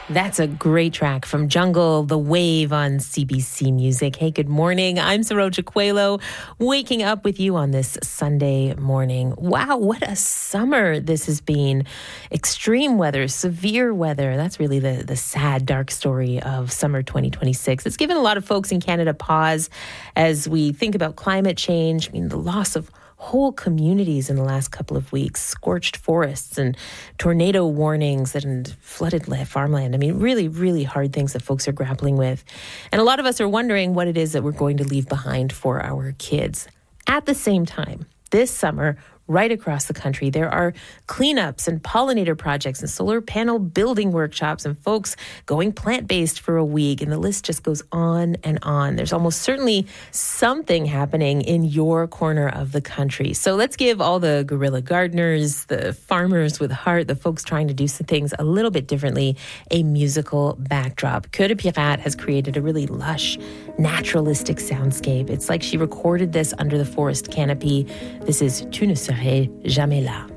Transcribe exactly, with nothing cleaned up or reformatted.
That's a great track from Jungle, The Wave on C B C Music. Hey, good morning. I'm Saroja Coelho, waking up with you on this Sunday morning. Wow, what a summer this has been. Extreme weather, severe weather. That's really the, the sad, dark story of summer twenty twenty-six. It's given a lot of folks in Canada pause as we think about climate change. I mean, the loss of whole communities in the last couple of weeks, scorched forests and tornado warnings and flooded farmland. I mean, really, really hard things that folks are grappling with. And a lot of us are wondering what it is that we're going to leave behind for our kids. At the same time, this summer, right across the country, there are cleanups and pollinator projects and solar panel building workshops and folks going plant-based for a week. And the list just goes on and on. There's almost certainly something happening in your corner of the country. So let's give all the guerrilla gardeners, the farmers with heart, the folks trying to do some things a little bit differently, a musical backdrop. Coeur de Pirate has created a really lush, naturalistic soundscape. It's like she recorded this under the forest canopy. This is Tu ne serais jamais là.